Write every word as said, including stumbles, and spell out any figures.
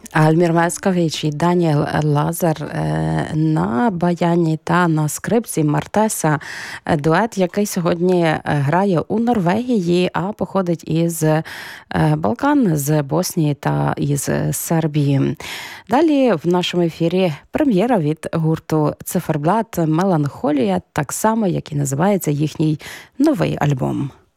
Альмір Мескович і Даніел Лазар на баяні та на скрипці Мартеса. Дует, який сьогодні грає у Норвегії, а походить із Балкан, з Боснії та із Сербії. Далі в нашому ефірі прем'єра від гурту Циферблат «Меланхолія», так само, як і називається їхній новий альбом.